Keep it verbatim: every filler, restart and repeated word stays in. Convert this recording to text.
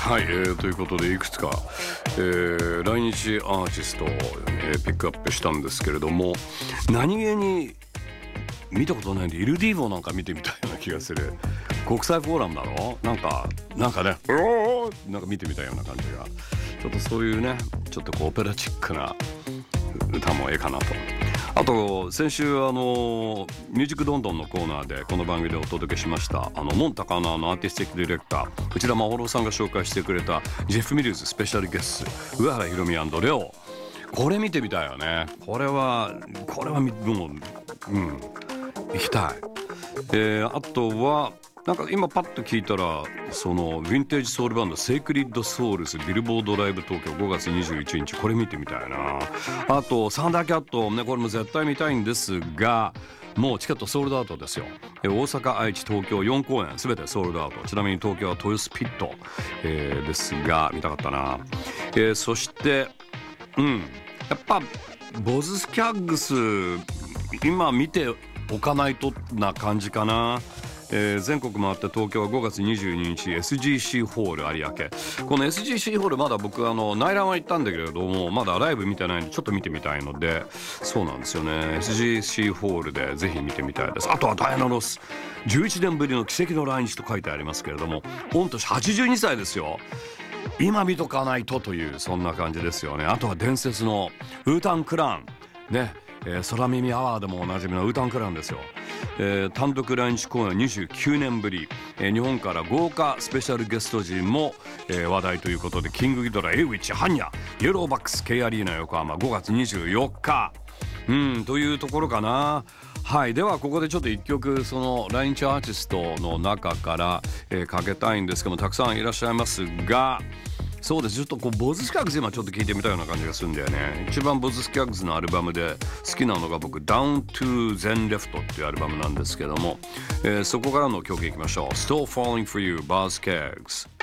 はい、えー、ということでいくつか、えー、来日アーティストを、えー、ピックアップしたんですけれども、何気に見たことないんでイルディーボなんか見てみたいような気がする。国際フォーラムだろ、なんかなんかね、おーなんか見てみたいような感じが、ちょっとそういうね、ちょっとこうオペラチックな歌もええかなと。あと先週あのミュージックドンドンのコーナーでこの番組でお届けしましたあのモンタカナのアーティスティックディレクター内田真秀さんが紹介してくれたジェフ・ミリューズスペシャルゲスト上原ひろみ&レオ、これ見てみたいよね。これはこれはもううん行きたい。えー、あとはなんか今パッと聞いたらそのヴィンテージソウルバンドセイクリッドソウルスビルボードライブ東京ごがつにじゅういちにち、これ見てみたいな。あとサンダーキャットね、これも絶対見たいんですがもうチケットソールドアウトですよ。大阪、愛知、東京よんこうえん全てソールドアウト。ちなみに東京は豊洲ピット、えー、ですが見たかったな。えー、そしてうんやっぱボズスキャッグス今見ておかないとな感じかな。えー、全国回って東京はごがつにじゅうににち エスジーシー ホール有明。この エスジーシー ホールまだ僕あの内覧は行ったんだけれどもまだライブ見てないんでちょっと見てみたいので、そうなんですよね、 エスジーシー ホールでぜひ見てみたいです。あとはダイアナ・ロスじゅういちねんぶりの奇跡の来日と書いてありますけれども御年はちじゅうにさいですよ。今見とかないとというそんな感じですよね。あとは伝説のウータンクランね、えー、空耳アワーでもおなじみのウータンクランですよ。えー、単独来日公演にじゅうきゅうねんぶり、えー、日本から豪華スペシャルゲスト陣も、えー、話題ということでキングギドラ、エイウィッチ、ハンニャ、イエローバックス K アリーナ横浜ごがつにじゅうよっか、うんというところかな。はい、ではここでちょっと一曲その来日アーティストの中から、えー、かけたいんですけどもたくさんいらっしゃいますが、そうです、ちょっとこうボズスキャッグズ今ちょっと聞いてみたような感じがするんだよね。一番ボズスキャッグズのアルバムで好きなのが僕 Down to Zen Left っていうアルバムなんですけども、えー、そこからの曲いきましょう。 Still Falling for You バースキャッグズ。